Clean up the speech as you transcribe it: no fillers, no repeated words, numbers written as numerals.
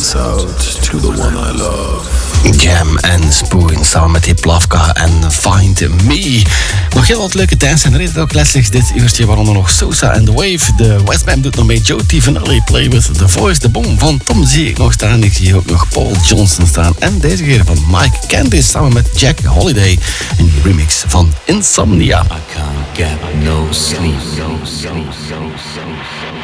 dance out to the one I love. Jam en Spoon samen met Hip Lavka en Find Me. Nog heel wat leuke dance en radio classics dit uurtje, waaronder nog Sosa and The Wave. De Westbam doet nog mee. Joe Tifanelli, Play With The Voice. De Boom van Tom zie ik nog staan. Ik zie ook nog Paul Johnson staan. En deze keer van Mike Candice samen met Jack Holiday. Een remix van Insomnia. I can't get no sleep.